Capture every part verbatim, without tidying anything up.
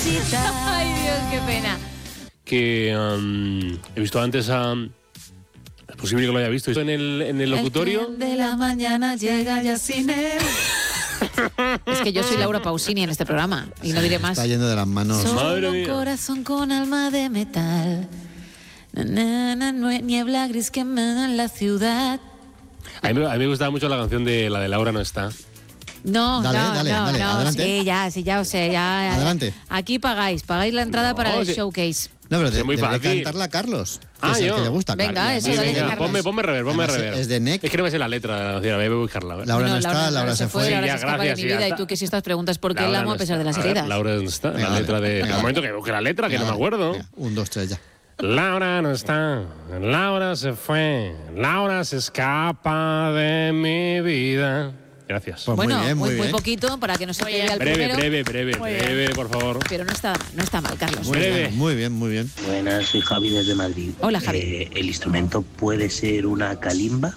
Ay, Dios, qué pena. Que um, he visto antes a... Es posible que lo haya visto en el, en el locutorio. El tren de la mañana llega ya sin él. Es que yo soy Laura Pausini en este programa y no diré más. Está yendo de las manos. Solo Madre un mía. corazón con alma de metal. Na, na, na, nue- niebla gris que emana en la ciudad. A mí, me- a mí me gustaba mucho la canción de la de Laura no está. No, Dale, no, dale, no, dale, no, adelante. sí, ya, sí, ya, o sea, ya. Adelante. Aquí pagáis, pagáis la entrada No, para el sí. showcase. No, pero Es de, muy debe fácil. cantarla Carlos, que Ah, es el yo. que le gusta. Venga, Carlos. eso, Sí, dale, venga, Carlos. ponme, ponme rever, ponme Además, rever. es de Nick. Es que no me sé la letra de la canción, voy a buscarla. ¿eh? Laura no, No, está, Laura se fue. Sí, Laura ya, se escapa gracias, de sí, mi ya vida y está. tú que si estás preguntas por qué Laura la amo no a pesar de las está. A ver, heridas. Laura no está, Venga, la letra dale, de... venga, Un momento que busque la letra, que no me acuerdo. Venga, un, dos, tres, ya. Laura no está, Laura se fue, Laura se escapa de mi vida. Gracias. Pues Bueno, muy bien, muy, muy, muy bien. poquito para que no se llegue al Breve, primero. breve, breve, breve, por favor. Pero no está, no está mal, Carlos. Muy breve. bien, muy bien, muy bien. Buenas, soy Javi desde Madrid. Hola, Javi. Eh, ¿El instrumento puede ser una calimba?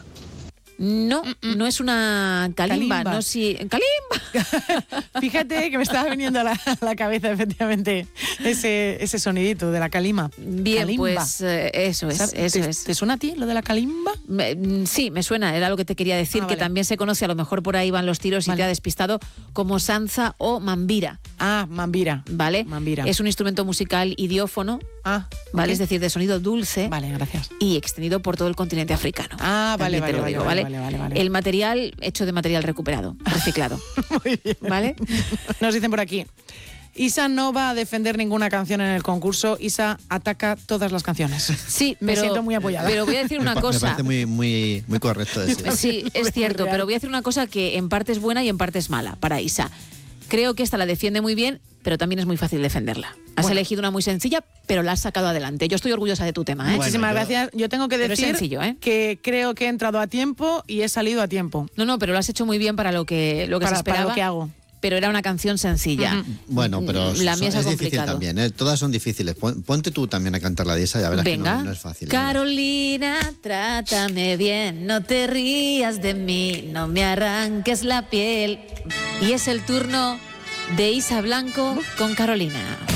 No, no es una calimba, Calimba. no si calimba. Fíjate que me estaba viniendo a la, a la cabeza, efectivamente, ese, ese sonidito de la calima. Bien, Calimba. pues eh, eso es, ¿Sabes? eso ¿Te, es. ¿Te suena a ti lo de la calimba? Me- mm, sí, me suena, era lo que te quería decir, Ah, que vale. también se conoce, a lo mejor por ahí van los tiros y Vale. te ha despistado, como sanza o mambira, Ah, mambira. ¿vale? Mambira. Es un instrumento musical idiófono, Ah, ¿vale? ok. Es decir, de sonido dulce Vale, gracias. y extendido por todo el continente africano. Ah, vale, También te vale, lo vale, digo, vale, ¿vale? vale, vale, vale. El material hecho de material recuperado, reciclado, Muy bien. ¿vale? Nos dicen por aquí. Isa no va a defender ninguna canción en el concurso. Isa ataca todas las canciones. Sí, Me pero, siento muy apoyada. Pero voy a decir Me una pa- Me cosa. parece muy, muy, muy correcto decir. Sí, es cierto, Real. pero voy a decir una cosa que en parte es buena y en parte es mala para Isa. Creo que esta la defiende muy bien, pero también es muy fácil defenderla. Has Bueno. elegido una muy sencilla, pero la has sacado adelante. Yo estoy orgullosa de tu tema, ¿eh? Bueno, Muchísimas yo- gracias. Yo tengo que Pero es decir sencillo, ¿eh? que creo que he entrado a tiempo y he salido a tiempo. No, no, pero lo has hecho muy bien para lo que, lo que se Para, esperaba. para lo que hago. Pero era una canción sencilla. Bueno, pero La son- mía es es difícil complicado. también, ¿eh? Todas son difíciles. Pon- Ponte tú también a cantar la de esa, ya verás Venga. que no, no es fácil. ¿eh? Carolina, trátame bien, no te rías de mí, no me arranques la piel. Y es el turno de Isa Blanco con Carolina.